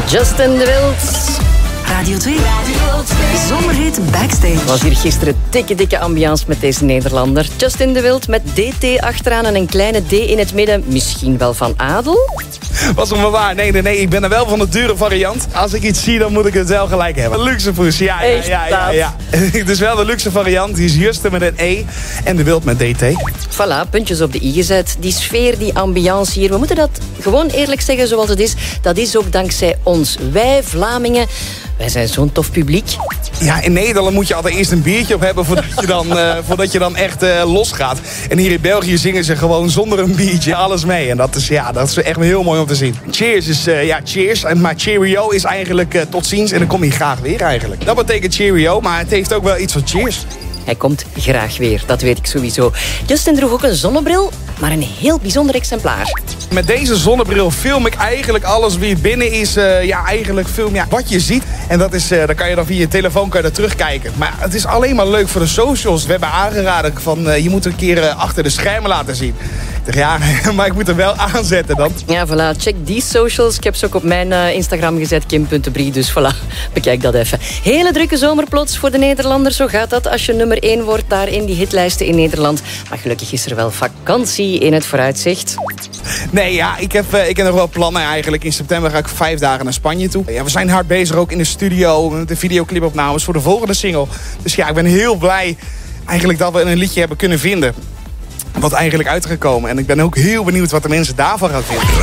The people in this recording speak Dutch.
Justin de Wild. Radio 2. Zomerhit Backstage. Was hier gisteren dikke ambiance met deze Nederlander. Justin de Wild met DT achteraan en een kleine D in het midden. Misschien wel van adel? Was het maar waar? Nee, ik ben er wel van de dure variant. Als ik iets zie, dan moet ik het wel gelijk hebben. Luxe poes, ja. Dus wel de luxe variant. Die is Justin met een E en de Wild met DT. Voilà, puntjes op de i gezet. Die sfeer, die ambiance hier. We moeten dat gewoon eerlijk zeggen zoals het is. Dat is ook dankzij ons. Wij Vlamingen, wij zijn zo'n tof publiek. Ja, in Nederland moet je altijd eerst een biertje op hebben voordat je dan echt losgaat. En hier in België zingen ze gewoon zonder een biertje alles mee. En dat is echt heel mooi om te zien. Cheers is, cheers. Maar cheerio is eigenlijk tot ziens. En dan kom je graag weer eigenlijk. Dat betekent cheerio, maar het heeft ook wel iets van cheers. Hij komt graag weer, dat weet ik sowieso. Justin droeg ook een zonnebril, maar een heel bijzonder exemplaar. Met deze zonnebril film ik eigenlijk alles wie binnen is. Eigenlijk film wat je ziet. En dat is, dan kan je dan via je telefoon terugkijken. Maar het is alleen maar leuk voor de socials. We hebben aangeraden van je moet een keer achter de schermen laten zien. Ik dacht, ja, maar ik moet er wel aanzetten dan. Ja, voilà, check die socials. Ik heb ze ook op mijn Instagram gezet, Kim.Brie. Dus voilà, bekijk dat even. Hele drukke zomerplots voor de Nederlanders. Zo gaat dat als je nummer 1 wordt daar in die hitlijsten in Nederland. Maar gelukkig is er wel vakantie in het vooruitzicht. Nee, ja, ik heb nog wel plannen eigenlijk. In september ga ik 5 dagen naar Spanje toe. Ja, we zijn hard bezig ook in de studio met de videoclipopnames voor de volgende single. Dus ja, ik ben heel blij eigenlijk dat we een liedje hebben kunnen vinden wat eigenlijk uitgekomen. En ik ben ook heel benieuwd wat de mensen daarvan gaan vinden.